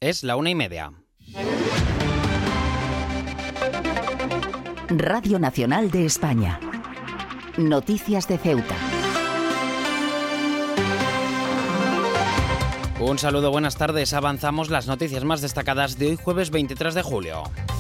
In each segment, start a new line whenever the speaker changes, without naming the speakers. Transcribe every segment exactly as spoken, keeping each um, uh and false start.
Es la una y media.
Radio Nacional de España. Noticias de Ceuta.
Un saludo, buenas tardes. Avanzamos las noticias más destacadas de hoy, jueves veintitrés de julio.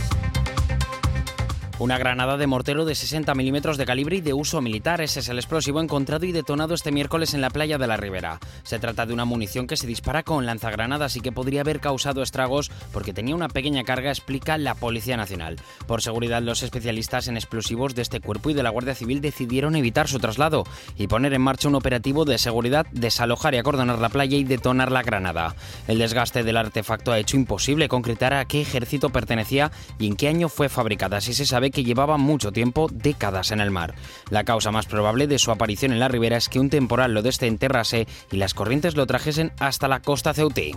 Una granada de mortero de sesenta milímetros de calibre y de uso militar. Ese es el explosivo encontrado y detonado este miércoles en la playa de la Ribera. Se trata de una munición que se dispara con lanzagranadas y que podría haber causado estragos porque tenía una pequeña carga, explica la Policía Nacional. Por seguridad, los especialistas en explosivos de este cuerpo y de la Guardia Civil decidieron evitar su traslado y poner en marcha un operativo de seguridad, desalojar y acordonar la playa y detonar la granada. El desgaste del artefacto ha hecho imposible concretar a qué ejército pertenecía y en qué año fue fabricada. Así se sabe que llevaba mucho tiempo, décadas en el mar. La causa más probable de su aparición en la ribera es que un temporal lo desenterrase y las corrientes lo trajesen hasta la costa ceutí.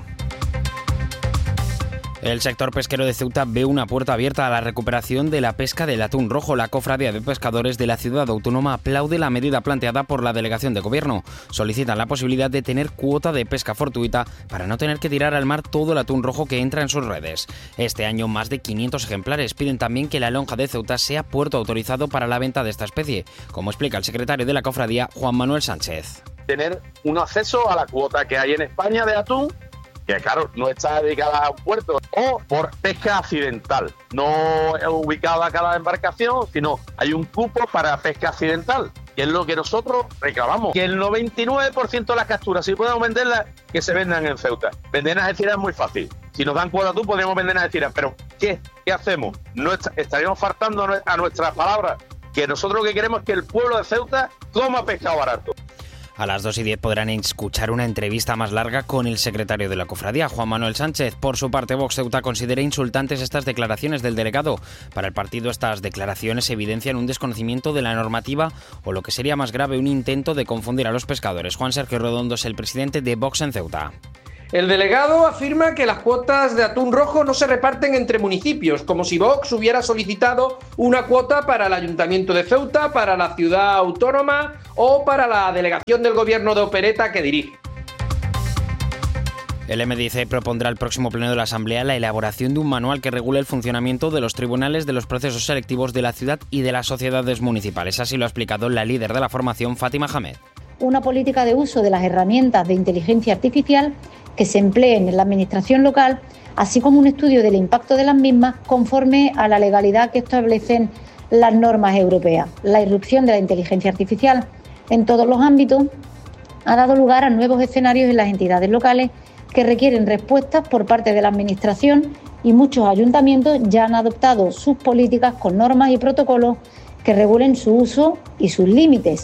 El sector pesquero de Ceuta ve una puerta abierta a la recuperación de la pesca del atún rojo. La Cofradía de Pescadores de la ciudad autónoma aplaude la medida planteada por la delegación de gobierno. Solicitan la posibilidad de tener cuota de pesca fortuita para no tener que tirar al mar todo el atún rojo que entra en sus redes. Este año más de quinientos ejemplares. Piden también que la lonja de Ceuta sea puerto autorizado para la venta de esta especie, como explica el secretario de la Cofradía, Juan Manuel Sánchez.
Tener un acceso a la cuota que hay en España de atún, que claro, no está dedicada a un puerto, o por pesca accidental, no ubicada a cada embarcación, sino hay un cupo para pesca accidental, que es lo que nosotros reclamamos, que el noventa y nueve por ciento de las capturas, si podemos venderlas, que se vendan en Ceuta. Vender en Algeciras es muy fácil, si nos dan cuota tú podemos vender en Algeciras, pero ¿qué? ¿Qué hacemos? No est- estaríamos faltando a nuestras palabras, que nosotros lo que queremos es que el pueblo de Ceuta coma pescado barato.
A las dos y diez podrán escuchar una entrevista más larga con el secretario de la Cofradía, Juan Manuel Sánchez. Por su parte, Vox Ceuta considera insultantes estas declaraciones del delegado. Para el partido, estas declaraciones evidencian un desconocimiento de la normativa o, lo que sería más grave, un intento de confundir a los pescadores. Juan Sergio Redondo es el presidente de Vox en Ceuta.
El delegado afirma que las cuotas de atún rojo no se reparten entre municipios, como si Vox hubiera solicitado una cuota para el Ayuntamiento de Ceuta, para la ciudad autónoma o para la delegación del gobierno de Opereta que dirige.
El M D C propondrá al próximo pleno de la Asamblea la elaboración de un manual que regule el funcionamiento de los tribunales, de los procesos selectivos de la ciudad y de las sociedades municipales. Así lo ha explicado la líder de la formación, Fátima Hamed.
Una política de uso de las herramientas de inteligencia artificial que se empleen en la administración local, así como un estudio del impacto de las mismas conforme a la legalidad que establecen las normas europeas. La irrupción de la inteligencia artificial en todos los ámbitos ha dado lugar a nuevos escenarios en las entidades locales que requieren respuestas por parte de la Administración y muchos ayuntamientos ya han adoptado sus políticas con normas y protocolos que regulen su uso y sus límites.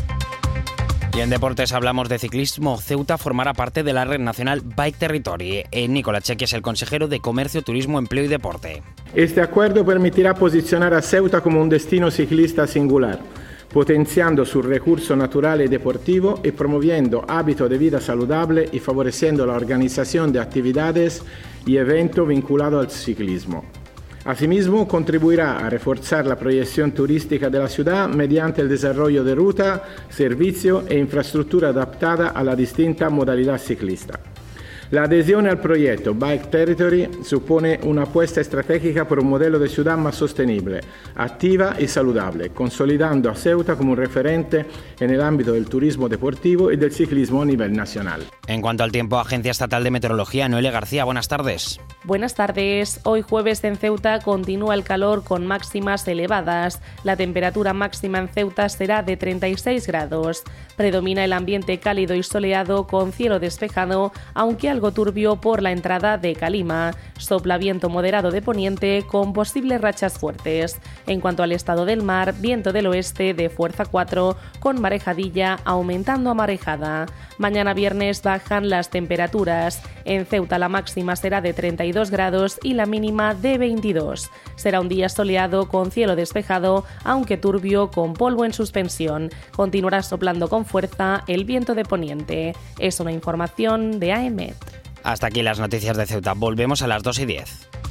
Y en deportes hablamos de ciclismo. Ceuta formará parte de la red nacional Bike Territory. Nicolás Chequi es el consejero de Comercio, Turismo, Empleo y Deporte.
Este acuerdo permitirá posicionar a Ceuta como un destino ciclista singular, potenciando su recurso natural y deportivo y promoviendo hábitos de vida saludable y favoreciendo la organización de actividades y eventos vinculados al ciclismo. Asimismo, contribuirá a reforzar la proyección turística de la ciudad mediante el desarrollo de ruta, servicio e infraestructura adaptada a la distinta modalidad ciclista. La adhesión al proyecto Bike Territory supone una apuesta estratégica por un modelo de ciudad más sostenible, activa y saludable, consolidando a Ceuta como un referente en el ámbito del turismo deportivo y del ciclismo a nivel nacional.
En cuanto al tiempo, Agencia Estatal de Meteorología, Noelia García, buenas tardes.
Buenas tardes. Hoy jueves en Ceuta continúa el calor con máximas elevadas. La temperatura máxima en Ceuta será de treinta y seis grados. Predomina el ambiente cálido y soleado con cielo despejado, aunque algo turbio por la entrada de calima. Sopla viento moderado de poniente con posibles rachas fuertes. En cuanto al estado del mar, viento del oeste de fuerza cuatro con marejadilla aumentando a marejada. Mañana viernes bajan las temperaturas. En Ceuta la máxima será de treinta y dos grados y la mínima de veintidós. Será un día soleado con cielo despejado, aunque turbio con polvo en suspensión. Continuará soplando con fuerza el viento de poniente. Es una información de A E M E T.
Hasta aquí las noticias de Ceuta. Volvemos a las dos y diez.